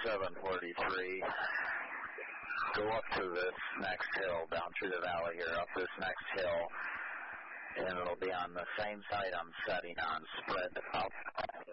743. Go up to this next hill, down through the valley here, up this next hill, and it'll be on the same side I'm setting on, spread up